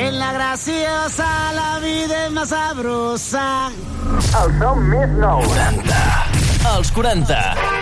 En la graciosa la vida és més sabrosa. El som més nou. 40. Els 40.